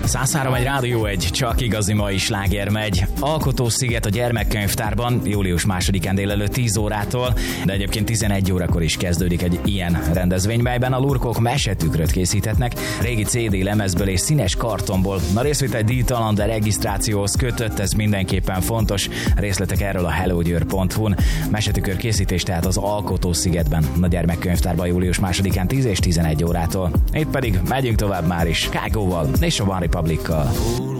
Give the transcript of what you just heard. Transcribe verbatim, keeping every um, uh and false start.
száz három egy Rádió egy, csak igazi mai sláger megy. Alkotósziget a Gyermekkönyvtárban július másodikán délelőtt tíz órától, de egyébként tizenegy órakor is kezdődik egy ilyen rendezvény, melyben a lurkok mesetükröt készíthetnek régi cé dé lemezből és színes kartonból. A részvétel díjtalan, de regisztrációhoz kötött, ez mindenképpen fontos. Részletek erről a hellogyőr pont hu-n. Mesetükör készítés tehát az Alkotószigetben, a Gyermekkönyvtárban július másodikán tíz és tizenegy órától. Itt pedig megyünk tovább már is Kágóval és a One Republic-kal.